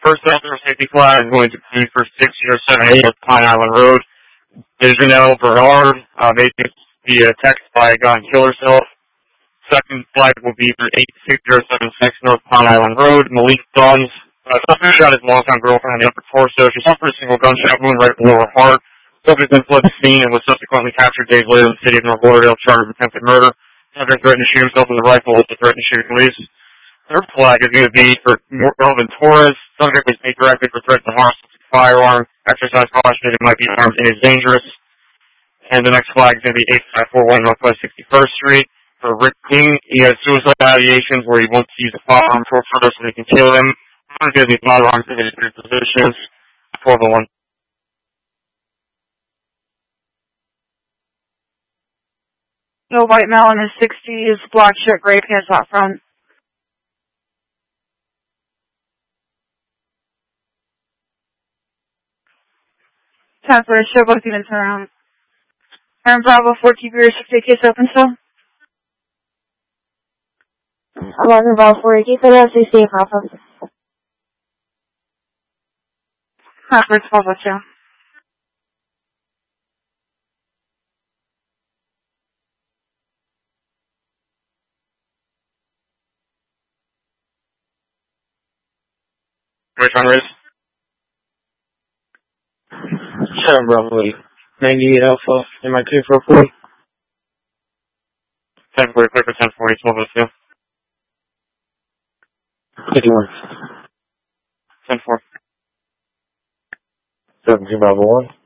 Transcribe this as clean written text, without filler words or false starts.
First outdoor safety flag is going to be for 6078 Pine Island Road. Janelle Bernard, making the text by gun kill herself. Second flag will be for 8676 North Pine Island Road. Malik Dawns, suspect shot his longtime girlfriend on the upper torso. She suffered a single gunshot wound right below her heart. Subject then fled the scene and was subsequently captured days later in the city of North Lauderdale, charged with attempted murder. Subject threatened to shoot himself with a rifle, also threatened to shoot police. Third flag is going to be for Melvin Torres. Subject was made directed for threat to harm a firearm. Exercise caution, it might be armed and is dangerous. And the next flag is going to be 8541 Northwest 61st Street. For Rick King, he has suicide ideations where he wants to use a firearm for others so they can kill him. I'm going to be firearms in his positions. 401. No white male in his 60s, black shirt, gray pants out front. Time for a show, both units around. Aaron Bravo, 14 years, 50 case open still. 11 Bravo, 40, keep it as we see Papa. Time for 1202. Which one is? 7 Bravo 98 Alpha, MIK 440. 1040, clear for 1040, 1202. 51. 10-4. 17 Bravo 1.